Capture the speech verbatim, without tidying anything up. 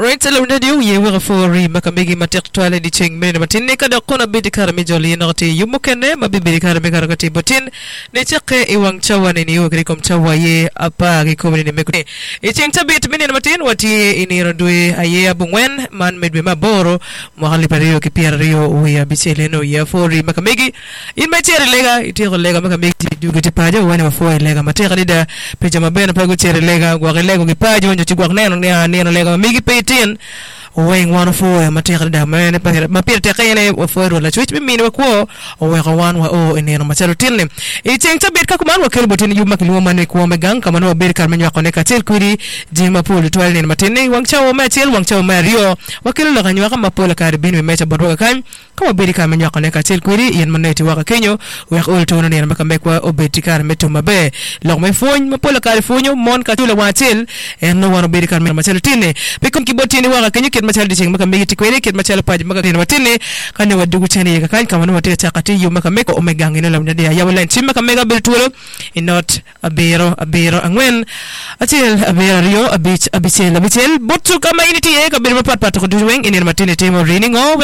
Alright, hello radio. Ye were for makamigi matektuale di ching men matine kada kona bidi karami joli noti yumukene mabibidi karami karakati botin ne chake iwang chawa ni niyo krikom chawa ye apa gikomni ni mekuni e ching tabit men matin wati ini rodwe aye abungwen man medwe maboro mohali pario ki pier rio uya bicheleno ye for makamigi in my tere lega itiro lega makamigi dugiti paja wani mafua lega mateka dida peja mabena pago tere lega gwa lega ki paja wanjo chigwa neno ne ne lega migi peitin wing one for material da mane pa mapir te kayene for la chwit mi ni ko o we wan wa o eneno machalo tinne e cheng tabet ka kuman wa kelbo tin yuma kilwa mane ko megang kama no ber karmen wa kone ka tel kuri jima pol twal ne matine wang chawo ma tel wang chawo ma rio wa kelo la kanyo kama pol ka bin me mecha bodwa kan kama ber karmen wa kone ka tel kuri yen mane ti wa kenyo we ol tono ne ma kamekwa o betikar meto mabe lo me fon ma pol ka fonyo mon ka tula wa tel en no wa ber karmen machalo tinne be kom kibotini wa kenyo machal di ching maka megi kwele ket machal paj maka tin watine kane wadugu chani ka kan kama no wate chakati yu maka meko omega ngino lamda dia ya wala chim maka mega biltulo inot abero abero angwen atil abero rio abich abichel abichel botu kama initi e ka bir pat pat ko duweng inen matine temo rening o